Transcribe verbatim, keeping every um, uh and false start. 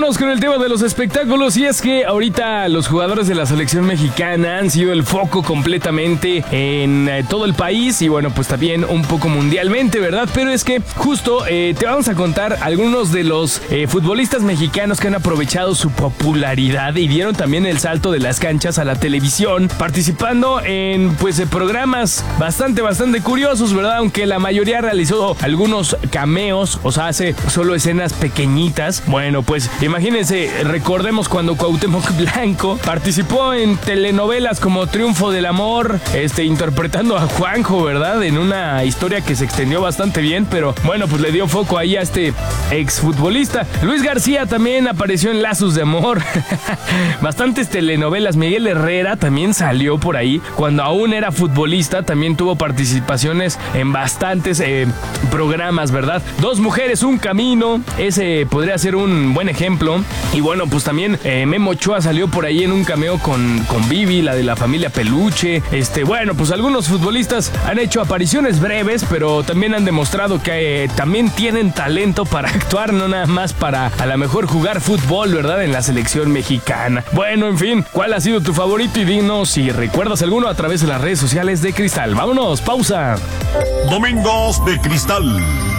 vámonos con el tema de los espectáculos. Y es que ahorita los jugadores de la selección mexicana han sido el foco completamente en eh, todo el país y bueno, pues también un poco mundialmente, ¿verdad? Pero es que justo eh, te vamos a contar algunos de los eh, futbolistas mexicanos que han aprovechado su popularidad y dieron también el salto de las canchas a la televisión, participando en pues eh, programas bastante, bastante curiosos, ¿verdad? Aunque la mayoría realizó algunos cameos, o sea, hace solo escenas pequeñitas. Bueno, pues imagínense, recordemos cuando Cuauhtémoc Blanco participó en telenovelas como Triunfo del Amor, este, interpretando a Juanjo, ¿verdad? En una historia que se extendió bastante bien, pero bueno, pues le dio foco ahí a este exfutbolista. Luis García también apareció en Lazos de Amor. Bastantes telenovelas. Miguel Herrera también salió por ahí. Cuando aún era futbolista, también tuvo participaciones en bastantes eh, programas, ¿verdad? Dos mujeres, un camino. Ese podría ser un buen ejemplo. Y bueno, pues también eh, Memo Ochoa salió por ahí en un cameo con, con Vivi, la de la familia Peluche. Este, bueno, pues algunos futbolistas han hecho apariciones breves, pero también han demostrado que eh, también tienen talento para actuar, no nada más para a lo mejor jugar fútbol, ¿verdad? En la selección mexicana. Bueno, en fin, ¿cuál ha sido tu favorito? Y dinos si recuerdas alguno a través de las redes sociales de Cristal. Vámonos, pausa. Domingos de Cristal.